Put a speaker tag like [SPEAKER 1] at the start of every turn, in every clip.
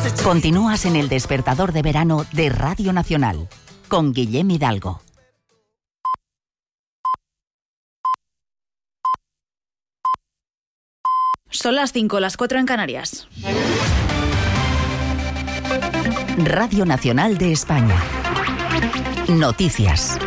[SPEAKER 1] Continúas en el despertador de verano de Radio Nacional, con Guillem Hidalgo.
[SPEAKER 2] Son las 5, las 4 en Canarias.
[SPEAKER 1] Radio Nacional de España. Noticias.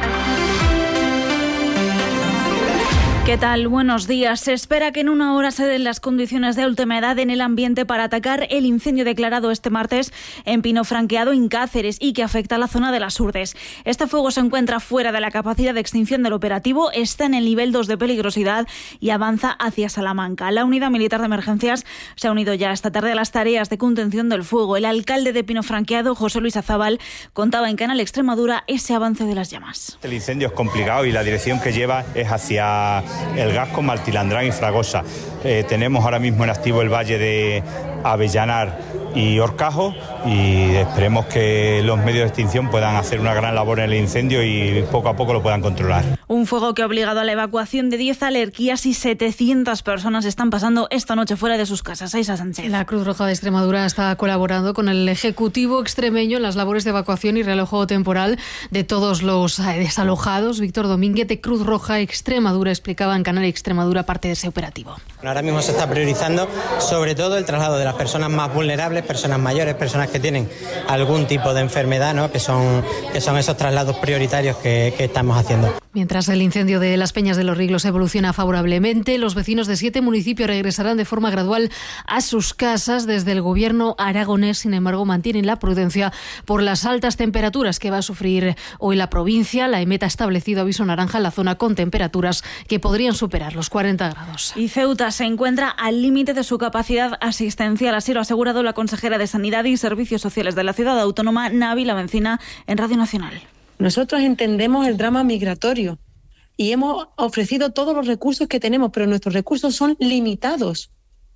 [SPEAKER 2] ¿Qué tal? Buenos días. Se espera que en una hora se den las condiciones de última edad en el ambiente para atacar el incendio declarado este martes en Pino Franqueado, en Cáceres, y que afecta a la zona de las Urdes. Este fuego se encuentra fuera de la capacidad de extinción del operativo, está en el nivel 2 de peligrosidad y avanza hacia Salamanca. La unidad militar de emergencias se ha unido ya esta tarde a las tareas de contención del fuego. El alcalde de Pino Franqueado, José Luis Azábal, contaba en Canal Extremadura ese avance de las llamas.
[SPEAKER 3] El incendio es complicado y la dirección que lleva es hacia el Gasco, Martilandrán y Fragosa. Tenemos ahora mismo en activo el valle de Avellanar y Horcajo y esperemos que los medios de extinción puedan hacer una gran labor en el incendio y poco a poco lo puedan controlar.
[SPEAKER 2] Un fuego que ha obligado a la evacuación de 10 alerquías y 700 personas están pasando esta noche fuera de sus casas. Aisa Sánchez.
[SPEAKER 4] La Cruz Roja de Extremadura está colaborando con el Ejecutivo extremeño en las labores de evacuación y realojo temporal de todos los desalojados. Víctor Domínguez, de Cruz Roja Extremadura, explicaba en Canal Extremadura parte de ese operativo.
[SPEAKER 5] Ahora mismo se está priorizando sobre todo el traslado de las personas más vulnerables, personas mayores, personas que tienen algún tipo de enfermedad, ¿no? que son esos traslados prioritarios que estamos haciendo.
[SPEAKER 4] Mientras el incendio de Las Peñas de los Riglos evoluciona favorablemente, los vecinos de 7 municipios regresarán de forma gradual a sus casas. Desde el gobierno aragonés, sin embargo, mantienen la prudencia por las altas temperaturas que va a sufrir hoy la provincia. La EMET ha establecido aviso naranja en la zona con temperaturas que podrían superar los 40 grados.
[SPEAKER 2] Y Ceuta se encuentra al límite de su capacidad asistencial, así lo ha asegurado la consejera de Sanidad y Servicios Sociales de la ciudad autónoma, Navi Lavencina, en Radio Nacional.
[SPEAKER 6] Nosotros entendemos el drama migratorio y hemos ofrecido todos los recursos que tenemos, pero nuestros recursos son limitados.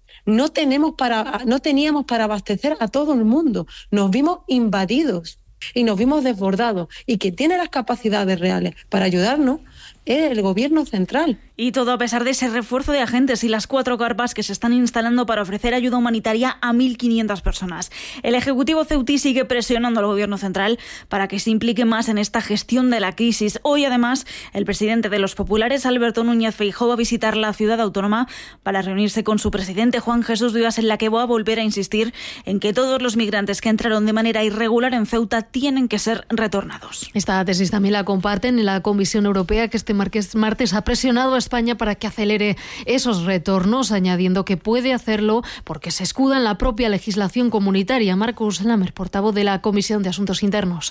[SPEAKER 6] No teníamos para abastecer a todo el mundo. Nos vimos invadidos y nos vimos desbordados. Y quien tiene las capacidades reales para ayudarnos es el gobierno central.
[SPEAKER 2] Y todo a pesar de ese refuerzo de agentes y las 4 carpas que se están instalando para ofrecer ayuda humanitaria a 1.500 personas. El Ejecutivo ceutí sigue presionando al Gobierno central para que se implique más en esta gestión de la crisis. Hoy, además, el presidente de los populares, Alberto Núñez Feijóo, va a visitar la ciudad autónoma para reunirse con su presidente, Juan Jesús Vivas, en la que va a volver a insistir en que todos los migrantes que entraron de manera irregular en Ceuta tienen que ser retornados.
[SPEAKER 4] Esta tesis también la comparten en la Comisión Europea, que este martes ha presionado a España para que acelere esos retornos, añadiendo que puede hacerlo porque se escuda en la propia legislación comunitaria. Marcus Lamer, portavoz de la Comisión de Asuntos Internos.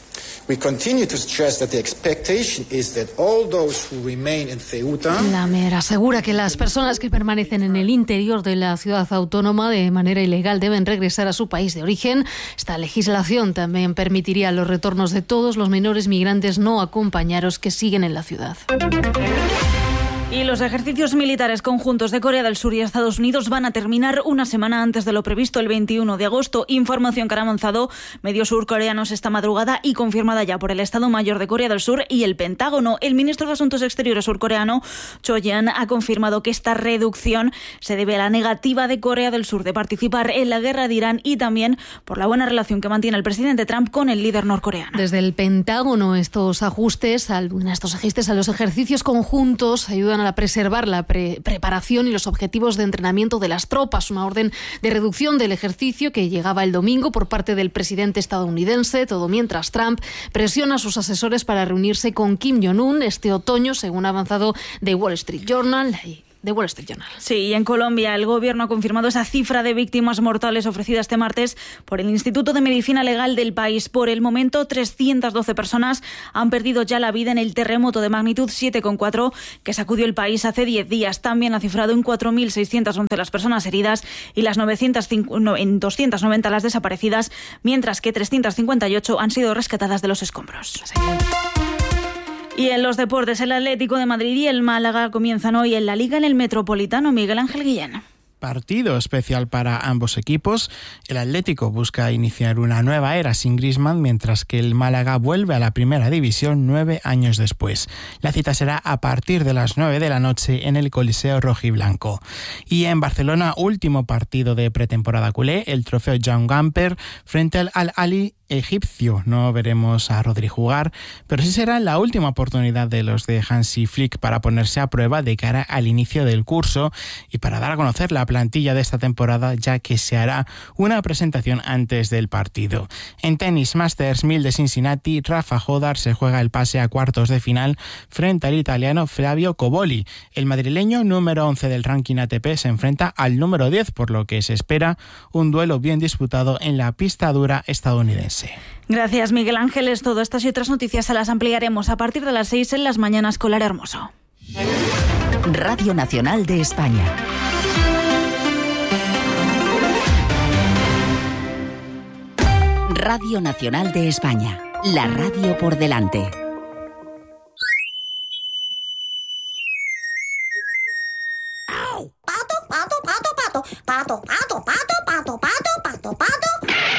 [SPEAKER 4] Lamer asegura que las personas que permanecen en el interior de la ciudad autónoma de manera ilegal deben regresar a su país de origen. Esta legislación también permitiría los retornos de todos los menores migrantes no acompañados que siguen en la ciudad.
[SPEAKER 2] Y los ejercicios militares conjuntos de Corea del Sur y Estados Unidos van a terminar una semana antes de lo previsto, el 21 de agosto. Información que han avanzado medios surcoreanos esta madrugada y confirmada ya por el Estado Mayor de Corea del Sur y el Pentágono. El ministro de Asuntos Exteriores surcoreano, Cho Yan, ha confirmado que esta reducción se debe a la negativa de Corea del Sur de participar en la guerra de Irán y también por la buena relación que mantiene el presidente Trump con el líder norcoreano.
[SPEAKER 4] Desde el Pentágono, estos ajustes a los ejercicios conjuntos ayudan a preservar la preparación y los objetivos de entrenamiento de las tropas. Una orden de reducción del ejercicio que llegaba el domingo por parte del presidente estadounidense, todo mientras Trump presiona a sus asesores para reunirse con Kim Jong-un este otoño, según ha avanzado The Wall Street Journal. Sí, y en Colombia el gobierno ha confirmado esa cifra de víctimas mortales ofrecida este martes por el Instituto de Medicina Legal del país. Por el momento, 312 personas han perdido ya la vida en el terremoto de magnitud 7,4 que sacudió el país hace 10 días. También ha cifrado en 4.611 las personas heridas y las 290 las desaparecidas, mientras que 358 han sido rescatadas de los escombros. Y en los deportes, el Atlético de Madrid y el Málaga comienzan hoy en la Liga en el Metropolitano. Miguel Ángel Guillén.
[SPEAKER 7] Partido especial para ambos equipos. El Atlético busca iniciar una nueva era sin Griezmann, mientras que el Málaga vuelve a la primera división 9 años después. La cita será a partir de las 9 de la noche en el Coliseo Rojiblanco. Y en Barcelona, último partido de pretemporada culé, el trofeo John Gamper frente al Al-Ahly egipcio. No veremos a Rodri jugar, pero sí será la última oportunidad de los de Hansi Flick para ponerse a prueba de cara al inicio del curso y para dar a conocer la plantilla de esta temporada, ya que se hará una presentación antes del partido. En tenis, Masters 1000 de Cincinnati, Rafa Jodar se juega el pase a cuartos de final frente al italiano Flavio Cobolli. El madrileño, número 11 del ranking ATP, se enfrenta al número 10, por lo que se espera un duelo bien disputado en la pista dura estadounidense.
[SPEAKER 2] Gracias, Miguel Ángeles. Todo estas y otras noticias se las ampliaremos a partir de las 6 en las mañanas con Lara Hermoso.
[SPEAKER 1] Radio Nacional de España. Radio Nacional de España. La radio por delante.
[SPEAKER 8] Pato, pato, pato, pato, pato, pato, pato, pato, pato, pato, pato.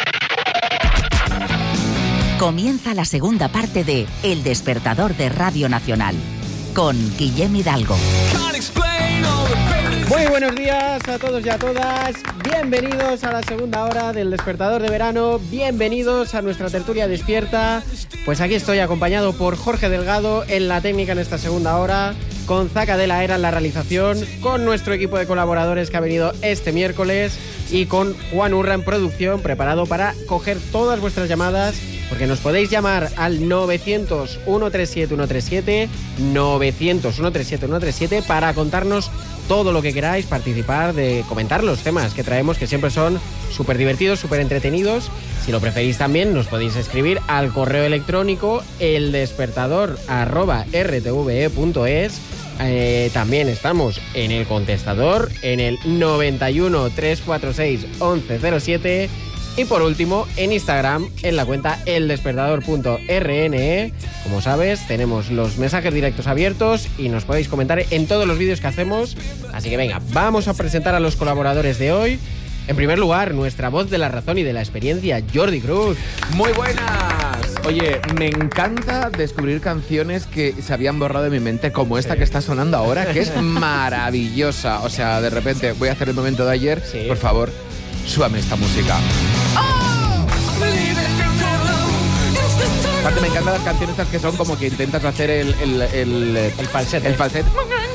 [SPEAKER 1] Comienza la segunda parte de El Despertador de Radio Nacional, con Guillem Hidalgo.
[SPEAKER 9] Muy buenos días a todos y a todas. Bienvenidos a la segunda hora del Despertador de Verano. Bienvenidos a nuestra tertulia despierta. Pues aquí estoy acompañado por Jorge Delgado en la técnica en esta segunda hora, con Zaca de la Era en la realización, con nuestro equipo de colaboradores que ha venido este miércoles y con Juan Urra en producción, preparado para coger todas vuestras llamadas, porque nos podéis llamar al 900-137-137, 900-137-137, para contarnos todo lo que queráis, participar, de comentar los temas que traemos, que siempre son súper divertidos, súper entretenidos. Si lo preferís también, nos podéis escribir al correo electrónico eldespertador@rtve.es. También estamos en el contestador, en el 91 346 1107. Y por último, en Instagram, en la cuenta eldespertador.rne. Como sabes, tenemos los mensajes directos abiertos y nos podéis comentar en todos los vídeos que hacemos. Así que venga, vamos a presentar a los colaboradores de hoy. En primer lugar, nuestra voz de la razón y de la experiencia, Jordi Cruz.
[SPEAKER 10] Muy buenas. Oye, me encanta descubrir canciones que se habían borrado de mi mente, como esta que está sonando ahora, que es maravillosa. O sea, de repente, voy a hacer el momento de ayer. Sí. Por favor, súbame esta música. Aparte, me encantan las canciones estas que son como que intentas hacer el falsete. El falsete.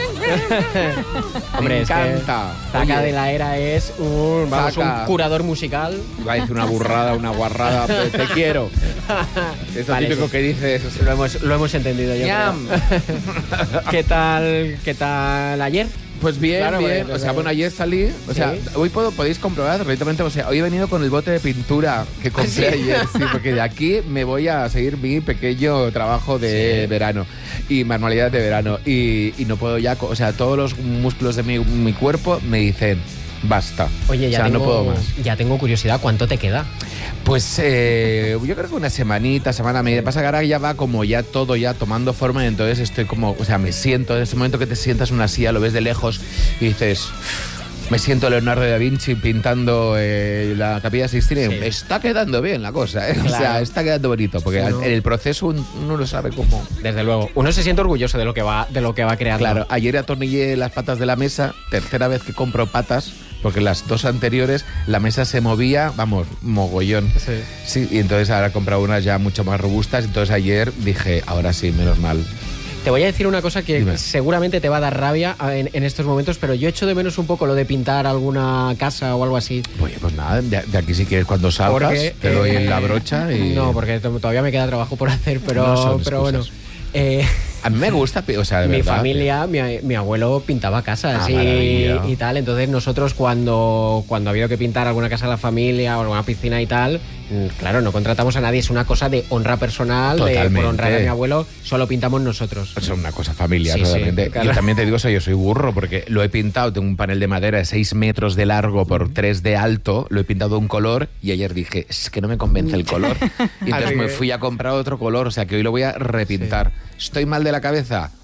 [SPEAKER 9] Hombre,
[SPEAKER 10] me encanta.
[SPEAKER 9] Zaca de la Era es un curador musical.
[SPEAKER 10] Iba a decir una burrada, una guarrada, pero te quiero. Es lo típico que dices.
[SPEAKER 9] Lo hemos entendido ya. ¿Qué tal ayer?
[SPEAKER 10] Pues bien, claro, bien. O sea, bueno, ayer salí. O sea, hoy podéis comprobar perfectamente. O sea, hoy he venido con el bote de pintura que compré ayer. Sí, porque de aquí me voy a seguir mi pequeño trabajo de verano y manualidades de verano. Y no puedo ya. O sea, todos los músculos de mi cuerpo me dicen basta.
[SPEAKER 9] Oye, ya no puedo más. Ya tengo curiosidad. ¿Cuánto te queda?
[SPEAKER 10] Pues yo creo que una semanita, semana media. Pasa que ahora ya va como ya todo ya tomando forma, y entonces estoy como, o sea, me siento, en ese momento que te sientas en una silla, lo ves de lejos y dices, me siento Leonardo da Vinci pintando la Capilla Sixtina, y me está quedando bien la cosa, ¿eh? Claro. O sea, está quedando bonito, porque en el proceso uno lo sabe cómo.
[SPEAKER 9] Desde luego, uno se siente orgulloso de lo que va creando.
[SPEAKER 10] Claro, ayer atornillé las patas de la mesa, tercera vez que compro patas, porque las dos anteriores la mesa se movía, vamos, mogollón. Sí, y entonces ahora he comprado unas ya mucho más robustas. Entonces ayer dije, ahora sí, menos mal.
[SPEAKER 9] Te voy a decir una cosa que seguramente te va a dar rabia en estos momentos, pero yo echo de menos un poco lo de pintar alguna casa o algo así.
[SPEAKER 10] Oye, pues nada, de aquí si quieres cuando salgas, porque, te doy en la brocha y...
[SPEAKER 9] No, porque todavía me queda trabajo por hacer, pero bueno...
[SPEAKER 10] a mí me gusta, o sea, de verdad.
[SPEAKER 9] Mi familia, mi abuelo pintaba casas y tal, entonces nosotros cuando ha habido que pintar alguna casa a la familia o alguna piscina y tal, claro, no contratamos a nadie, es una cosa de honra personal. Totalmente. Por honrar a mi abuelo, solo pintamos nosotros.
[SPEAKER 10] Es una cosa familiar, totalmente. Sí, claro. Yo también te digo, yo soy burro, porque lo he pintado, tengo un panel de madera de 6 metros de largo por 3 de alto, lo he pintado de un color, y ayer dije, es que no me convence el color. Y entonces me fui a comprar otro color, o sea que hoy lo voy a repintar. Sí. ¿Estoy mal de la cabeza?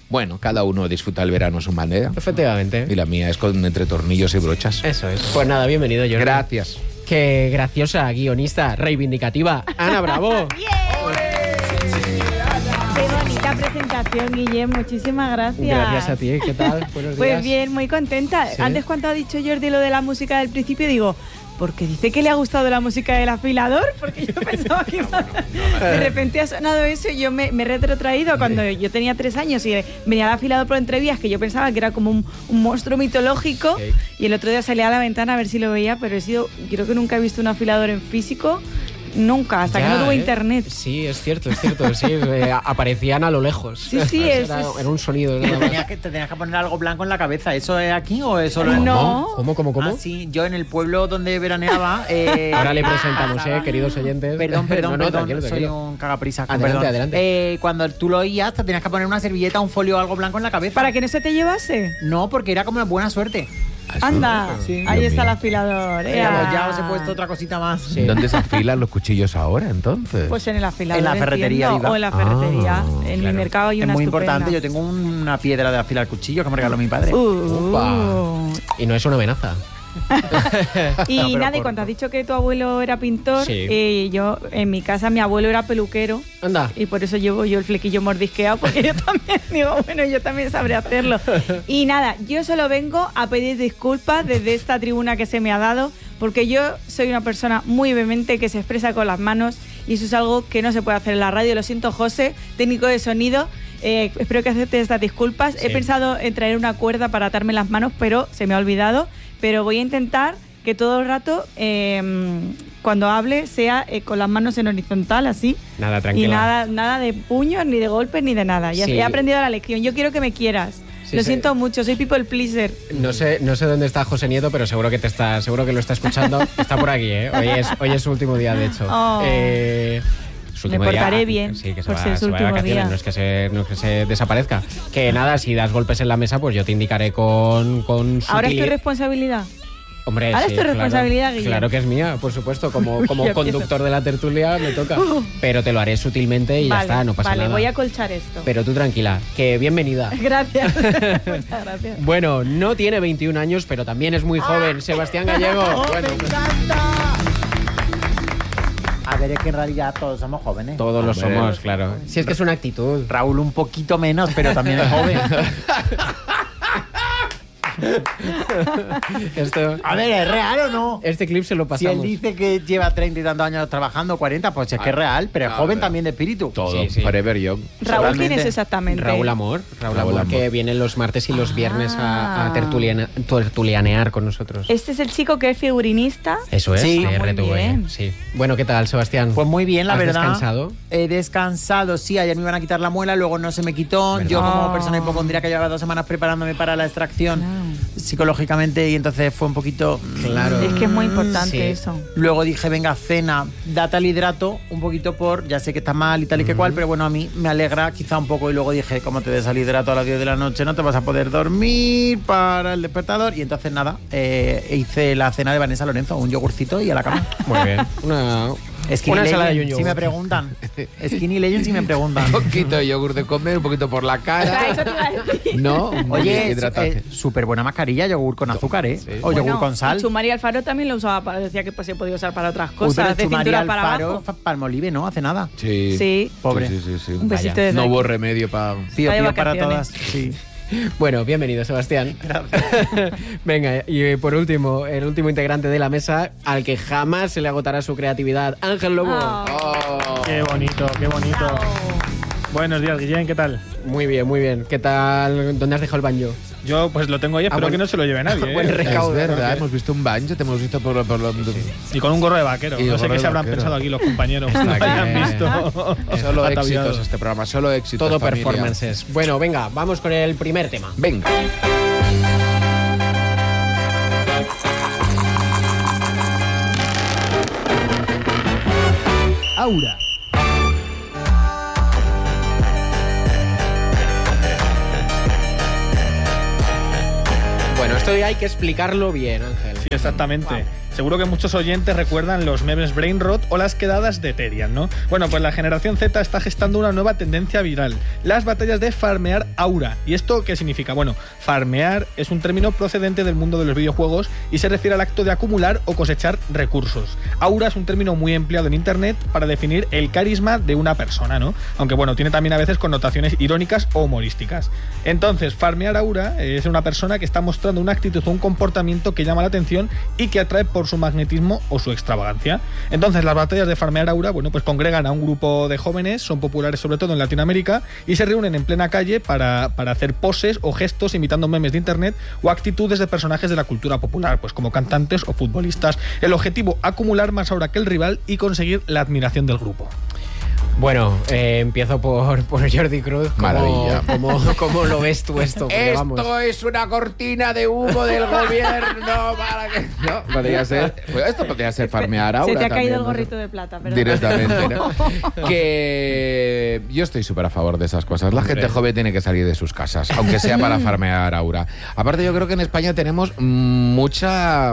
[SPEAKER 10] Bueno, cada uno disfruta el verano a su manera.
[SPEAKER 9] Efectivamente.
[SPEAKER 10] Y la mía es entre tornillos y brochas.
[SPEAKER 9] Eso es. Pues nada, bienvenido, Jordi.
[SPEAKER 10] Gracias.
[SPEAKER 9] Qué graciosa, guionista, reivindicativa, Ana Bravo.
[SPEAKER 11] Qué bonita presentación, Guillem. Muchísimas gracias.
[SPEAKER 9] Gracias a ti. ¿Qué tal? Buenos días.
[SPEAKER 11] Pues bien, muy contenta.
[SPEAKER 9] ¿Sí?
[SPEAKER 11] Antes, cuando ha dicho Jordi lo de la música del principio, digo, porque dice que le ha gustado la música del afilador, porque yo pensaba que de repente ha sonado eso y yo me he retrotraído cuando yo tenía 3 años y venía el afilador por entrevías, que yo pensaba que era como un monstruo mitológico, y el otro día salía a la ventana a ver si lo veía, pero creo que nunca he visto un afilador en físico. Nunca, hasta que no tuvo internet.
[SPEAKER 9] Sí, es cierto, sí. Aparecían a lo lejos.
[SPEAKER 11] Sí,
[SPEAKER 9] era un sonido.
[SPEAKER 12] Te tenías que poner algo blanco en la cabeza. ¿Eso es aquí o eso lo es?
[SPEAKER 11] No.
[SPEAKER 9] ¿Cómo?
[SPEAKER 12] Ah, sí, yo en el pueblo donde veraneaba...
[SPEAKER 9] Ahora le presentamos, queridos oyentes.
[SPEAKER 12] Perdón,
[SPEAKER 9] tranquilo.
[SPEAKER 12] Soy un cagaprisas.
[SPEAKER 9] Adelante.
[SPEAKER 12] Cuando tú lo oías, te tenías que poner una servilleta, un folio o algo blanco en la cabeza.
[SPEAKER 11] ¿Para que no se te llevase?
[SPEAKER 12] No, porque era como una buena suerte.
[SPEAKER 11] Anda,
[SPEAKER 12] sí.
[SPEAKER 11] ahí está el afilador.
[SPEAKER 12] Ya os he puesto otra cosita más.
[SPEAKER 10] Sí. ¿Dónde se afilan los cuchillos ahora, entonces?
[SPEAKER 11] Pues en el afilador.
[SPEAKER 12] En la ferretería.
[SPEAKER 11] O en la ferretería. En mi mercado hay una
[SPEAKER 12] Es muy
[SPEAKER 11] estupenda.
[SPEAKER 12] importante. Yo tengo una piedra de afilar cuchillo que me regaló mi padre.
[SPEAKER 9] Y no es una amenaza.
[SPEAKER 11] Y nada, y cuando has dicho que tu abuelo era pintor, yo en mi casa mi abuelo era peluquero.
[SPEAKER 9] Anda.
[SPEAKER 11] Y por eso llevo yo el flequillo mordisqueado, porque yo también digo, bueno, yo también sabré hacerlo. Y nada, yo solo vengo a pedir disculpas desde esta tribuna que se me ha dado, porque yo soy una persona muy vehemente que se expresa con las manos y eso es algo que no se puede hacer en la radio. Lo siento, José, técnico de sonido. Espero que aceptes estas disculpas. He pensado en traer una cuerda para atarme las manos, pero se me ha olvidado. Pero voy a intentar que todo el rato, cuando hable, sea con las manos en horizontal, así.
[SPEAKER 9] Nada, tranquila.
[SPEAKER 11] Y nada de puños, ni de golpes, ni de nada. Ya he aprendido la lección. Yo quiero que me quieras. Lo siento mucho, soy people pleaser.
[SPEAKER 9] No sé dónde está José Nieto, pero seguro que lo está escuchando. Está por aquí, ¿eh? Hoy es su último día, de hecho.
[SPEAKER 11] Me portaré bien,
[SPEAKER 9] sí, que
[SPEAKER 11] por
[SPEAKER 9] se
[SPEAKER 11] ser su
[SPEAKER 9] va de
[SPEAKER 11] último
[SPEAKER 9] vacaciones,
[SPEAKER 11] día.
[SPEAKER 9] no es que se desaparezca. Que nada, si das golpes en la mesa, pues yo te indicaré con
[SPEAKER 11] ¿Ahora es tu
[SPEAKER 9] sutilidad.
[SPEAKER 11] responsabilidad?
[SPEAKER 9] Hombre,
[SPEAKER 11] ahora
[SPEAKER 9] sí,
[SPEAKER 11] es tu responsabilidad,
[SPEAKER 9] claro,
[SPEAKER 11] Guillermo.
[SPEAKER 9] claro que es mía, por supuesto, como conductor de la tertulia me toca. Pero te lo haré sutilmente y ya está, no pasa nada.
[SPEAKER 11] Vale, voy a colchar esto.
[SPEAKER 9] Pero tú tranquila, que bienvenida.
[SPEAKER 11] Gracias. Muchas gracias.
[SPEAKER 9] Bueno, no tiene 21 años, pero también es muy joven. Sebastián Gallego.
[SPEAKER 12] ¡Me encanta! A ver, es que en realidad todos somos jóvenes.
[SPEAKER 9] Todos lo somos, claro. Si es que es una actitud.
[SPEAKER 12] Raúl un poquito menos, pero también es joven. A ver, ¿es real o no?
[SPEAKER 9] Este clip se lo
[SPEAKER 12] Si
[SPEAKER 9] pasamos.
[SPEAKER 12] él dice que lleva 30 y tantos años trabajando, 40, pues es que es real, pero es joven también de espíritu.
[SPEAKER 10] Todo, forever young.
[SPEAKER 11] Raúl, ¿quién es exactamente?
[SPEAKER 9] Raúl Amor, que viene los martes y los viernes a tertulianear con nosotros.
[SPEAKER 11] Este es el chico que es figurinista.
[SPEAKER 9] Eso es,
[SPEAKER 12] Sí.
[SPEAKER 9] de
[SPEAKER 11] Muy
[SPEAKER 9] RTV.
[SPEAKER 11] bien.
[SPEAKER 9] Sí. Bueno, ¿qué tal, Sebastián?
[SPEAKER 12] Pues muy bien, la
[SPEAKER 9] ¿Has
[SPEAKER 12] verdad.
[SPEAKER 9] descansado?
[SPEAKER 12] He descansado, sí. Ayer me iban a quitar la muela, luego no se me quitó.
[SPEAKER 9] ¿Verdad?
[SPEAKER 12] Yo como persona hipocondríaca llevaba 2 semanas preparándome para la extracción psicológicamente y entonces fue un poquito...
[SPEAKER 9] Claro.
[SPEAKER 11] Es que es muy importante
[SPEAKER 9] Sí.
[SPEAKER 11] eso.
[SPEAKER 12] Luego dije, venga, cena, date al hidrato un poquito ya sé que está mal y tal y que cual, pero bueno, a mí me alegra quizá un poco. Y luego dije, como te des al hidrato a las 10 de la noche, no te vas a poder dormir para el despertador. Y entonces nada, hice la cena de Vanessa Lorenzo, un yogurcito y a la cama.
[SPEAKER 9] Muy bien. Una ensalada y un yogur.
[SPEAKER 12] Si me preguntan. Skinny Legend si me preguntan.
[SPEAKER 10] Un poquito de yogur de comer, un poquito por la cara.
[SPEAKER 11] Eso te iba a decir.
[SPEAKER 10] No,
[SPEAKER 12] Oye,
[SPEAKER 10] hidratante.
[SPEAKER 12] súper buena mascarilla, yogur con azúcar, ¿eh?
[SPEAKER 10] Sí.
[SPEAKER 12] O yogur con sal.
[SPEAKER 11] Chumari Alfaro también lo usaba decía que pues, se podía usar para otras
[SPEAKER 12] Uy,
[SPEAKER 11] cosas, de
[SPEAKER 12] Chumari
[SPEAKER 11] cintura para
[SPEAKER 12] Alfaro,
[SPEAKER 11] abajo.
[SPEAKER 12] Palmolive, ¿no? Hace nada.
[SPEAKER 10] Sí.
[SPEAKER 11] Sí.
[SPEAKER 12] Pobre.
[SPEAKER 10] Sí.
[SPEAKER 11] Un besito desde
[SPEAKER 10] No
[SPEAKER 11] aquí.
[SPEAKER 10] hubo remedio para...
[SPEAKER 12] Pío
[SPEAKER 11] Está de
[SPEAKER 12] para
[SPEAKER 11] vacaciones.
[SPEAKER 12] todas. Sí.
[SPEAKER 9] Bueno, bienvenido, Sebastián. Venga, y por último, el último integrante de la mesa, al que jamás se le agotará su creatividad, Ángel Lobo.
[SPEAKER 11] Oh.
[SPEAKER 13] Qué bonito, qué bonito. Buenos días, Guillén, ¿qué tal?
[SPEAKER 9] Muy bien, muy bien. ¿Qué tal? ¿Dónde has dejado el banjo?
[SPEAKER 13] Yo pues lo tengo ahí, espero
[SPEAKER 9] bueno.
[SPEAKER 13] que no se lo lleve nadie.
[SPEAKER 9] Buen
[SPEAKER 10] Es
[SPEAKER 9] recaudo.
[SPEAKER 10] verdad, hemos visto un banjo, te hemos visto por lo...
[SPEAKER 13] Y con un gorro de vaquero.
[SPEAKER 10] Y
[SPEAKER 13] No
[SPEAKER 10] el
[SPEAKER 13] sé
[SPEAKER 10] gorro
[SPEAKER 13] qué
[SPEAKER 10] de
[SPEAKER 13] se habrán
[SPEAKER 10] vaquero.
[SPEAKER 13] pensado aquí los compañeros.
[SPEAKER 9] Está
[SPEAKER 13] que hayan
[SPEAKER 9] bien.
[SPEAKER 13] visto.
[SPEAKER 10] Solo
[SPEAKER 13] ataviados.
[SPEAKER 10] éxitos este programa, solo éxitos.
[SPEAKER 9] Todo
[SPEAKER 10] familia.
[SPEAKER 9] performances. Bueno, venga, vamos con el primer tema.
[SPEAKER 10] Venga.
[SPEAKER 13] Aura.
[SPEAKER 9] Bueno, esto hay que explicarlo bien, Ángel.
[SPEAKER 13] Sí, exactamente. seguro que muchos oyentes recuerdan los memes Brain Rot o las quedadas de Terian, ¿no? Bueno, pues la generación Z está gestando una nueva tendencia viral, las batallas de farmear aura. ¿Y esto qué significa? Bueno, farmear es un término procedente del mundo de los videojuegos y se refiere al acto de acumular o cosechar recursos. Aura es un término muy empleado en internet para definir el carisma de una persona, ¿no? Aunque bueno, tiene también a veces connotaciones irónicas o humorísticas. Entonces, farmear aura es una persona que está mostrando una actitud o un comportamiento que llama la atención y que atrae por su magnetismo o su extravagancia. Entonces, las batallas de farmear aura, bueno, pues congregan a un grupo de jóvenes, son populares sobre todo en Latinoamérica, y se reúnen en plena calle para hacer poses o gestos imitando memes de internet o actitudes de personajes de la cultura popular, pues como cantantes o futbolistas. El objetivo, acumular más aura que el rival y conseguir la admiración del grupo.
[SPEAKER 9] Bueno, empiezo por Jordi Cruz.
[SPEAKER 10] Maravilla.
[SPEAKER 9] ¿Cómo lo ves tú esto? Porque,
[SPEAKER 10] esto es una cortina de humo del gobierno para que... No, podría ser... Pues esto podría ser farmear aura.
[SPEAKER 11] Se te ha
[SPEAKER 10] también,
[SPEAKER 11] caído el
[SPEAKER 10] ¿no?
[SPEAKER 11] gorrito de plata, perdón.
[SPEAKER 10] Directamente, ¿no? Que yo estoy súper a favor de esas cosas. La gente joven tiene que salir de sus casas, aunque sea para farmear aura. Aparte, yo creo que en España tenemos mucha...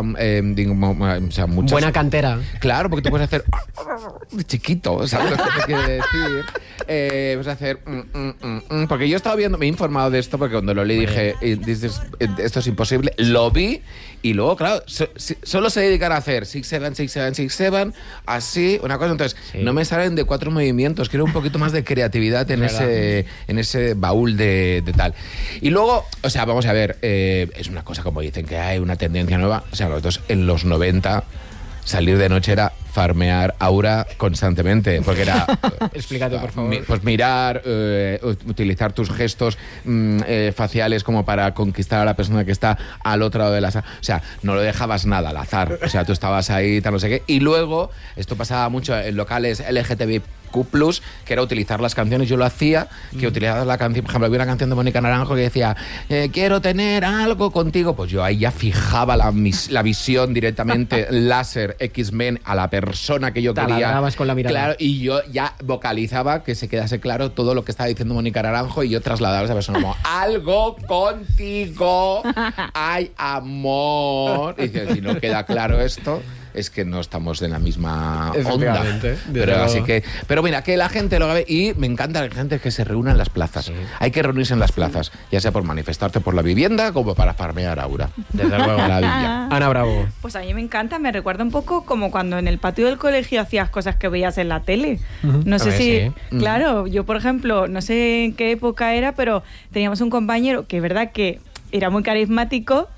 [SPEAKER 9] buena cantera.
[SPEAKER 10] Claro, porque tú puedes hacer... chiquito, ¿sabes lo que te quiere decir? Puedes hacer... porque yo he estado viendo, me he informado de esto, porque cuando lo leí dije, esto es imposible. Lo vi y luego, claro, solo se dedican a hacer 6-7, 6-7, 6-7, así, una cosa. Entonces, no me salen de 4 movimientos. Quiero un poquito más de creatividad en ese baúl de tal. Y luego, o sea, vamos a ver, es una cosa como dicen que hay una tendencia nueva. O sea, nosotros en los 90... salir de noche era farmear aura constantemente, porque era...
[SPEAKER 9] Explícate, por favor.
[SPEAKER 10] Pues mirar, utilizar tus gestos faciales como para conquistar a la persona que está al otro lado de la sala. O sea, no lo dejabas nada al azar. O sea, tú estabas ahí, tal, no sé qué. Y luego, esto pasaba mucho en locales LGTBIQ+, que era utilizar las canciones. Yo lo hacía, que utilizabas la canción, por ejemplo, había una canción de Mónica Naranjo que decía quiero tener algo contigo, pues yo ahí ya fijaba la visión directamente láser X-Men a la persona que yo quería.
[SPEAKER 9] Taladrabas con la mirada.
[SPEAKER 10] Claro, y yo ya vocalizaba que se quedase claro todo lo que estaba diciendo Mónica Naranjo y yo trasladaba a esa persona como algo contigo, ay amor. Y dice, si no queda claro esto, es que no estamos en la misma onda. Pero mira, que la gente lo ve y me encanta la gente que se reúna en las plazas. Sí. Hay que reunirse en las plazas, ya sea por manifestarte por la vivienda como para farmear aura.
[SPEAKER 9] Desde luego. Maravilla. Ana Bravo.
[SPEAKER 11] Pues a mí me encanta, me recuerda un poco como cuando en el patio del colegio hacías cosas que veías en la tele. No sé si... Claro, yo por ejemplo, no sé en qué época era, pero teníamos un compañero que es verdad que era muy carismático,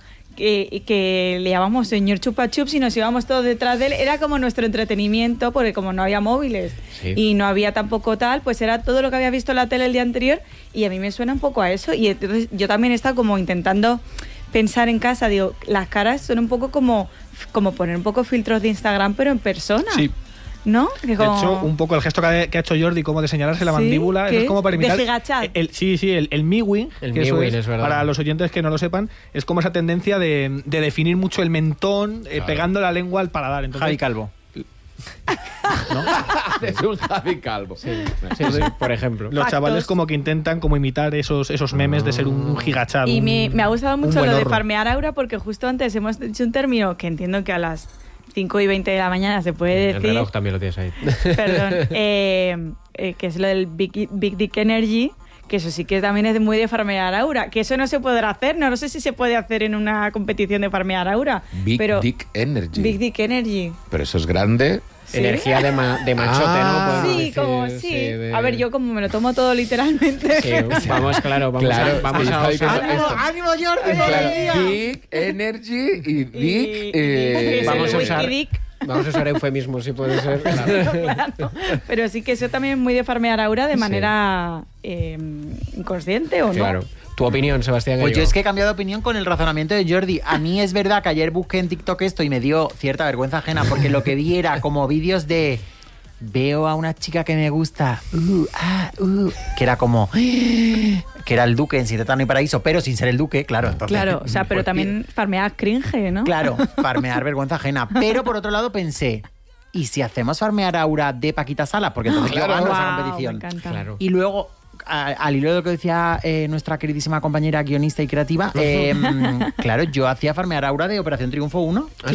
[SPEAKER 11] que le llamamos señor Chupa Chups y nos íbamos todos detrás de él. Era como nuestro entretenimiento, porque como no había móviles y no había tampoco tal, pues era todo lo que había visto en la tele el día anterior, y a mí me suena un poco a eso. Y entonces yo también he estado como intentando pensar en casa, digo, las caras son un poco como poner un poco filtros de Instagram, pero en persona. Sí. ¿No?
[SPEAKER 13] De hecho, un poco el gesto que ha hecho Jordi, como de señalarse la mandíbula, eso es como para imitar el mi-wing, que eso es, para los oyentes que no lo sepan, es como esa tendencia de definir mucho el mentón, pegando la lengua al paladar. Entonces,
[SPEAKER 12] Javi Calvo.
[SPEAKER 10] ¿No? Es un Javi Calvo.
[SPEAKER 9] Sí, por ejemplo.
[SPEAKER 13] Los chavales como que intentan como imitar esos memes de ser un gigachado.
[SPEAKER 11] Y me ha gustado mucho lo de farmear aura, porque justo antes hemos dicho un término que entiendo que a las 5:20 de la mañana se puede decir.
[SPEAKER 9] El reloj también lo tienes ahí.
[SPEAKER 11] Perdón. Que es lo del Big Dick Energy, que eso sí que también es muy de farmear aura. Que eso no se podrá hacer. No sé si se puede hacer en una competición de farmear aura.
[SPEAKER 10] Big Dick Energy.
[SPEAKER 11] Big Dick Energy.
[SPEAKER 10] Pero eso es grande.
[SPEAKER 9] ¿Sí? Energía de machote, ¿no?
[SPEAKER 11] Sí, decir, como sí. A ver, yo como me lo tomo todo literalmente.
[SPEAKER 9] Sí, vamos a
[SPEAKER 12] ¡Ánimo, Jordi!
[SPEAKER 10] Big Energy y Big...
[SPEAKER 9] Vamos a usar eufemismos, si puede ser.
[SPEAKER 11] Claro. Pero sí que eso también es muy de farmear aura de manera inconsciente, ¿o no?
[SPEAKER 9] Claro. ¿Tu opinión, Sebastián?
[SPEAKER 12] Pues yo es que he cambiado de opinión con el razonamiento de Jordi. A mí es verdad que ayer busqué en TikTok esto y me dio cierta vergüenza ajena, porque lo que vi era como vídeos de... Veo a una chica que me gusta, que era como... que era el duque en Sin Tetano y Paraíso, pero sin ser el duque, claro. Entonces,
[SPEAKER 11] claro, o sea, pero también farmear cringe, ¿no?
[SPEAKER 12] Claro, farmear vergüenza ajena. Pero por otro lado pensé, ¿y si hacemos farmear aura de Paquita Sala? Porque entonces yo gano esa competición.
[SPEAKER 11] Me encanta.
[SPEAKER 9] Claro.
[SPEAKER 12] Y luego... Al hilo de lo que decía nuestra queridísima compañera guionista y creativa, claro, yo hacía farmear aura de Operación Triunfo 1.
[SPEAKER 11] Claro,